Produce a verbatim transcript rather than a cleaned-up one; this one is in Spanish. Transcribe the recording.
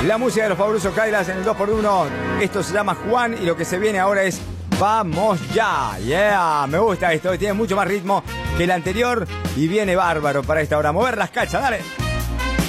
La música de los fabulosos Kailas en el dos por uno. Esto se llama Juan y lo que se viene ahora es Vamos Ya. Yeah, me gusta esto, tiene mucho más ritmo que el anterior y viene bárbaro para esta hora. Mover las cachas, dale.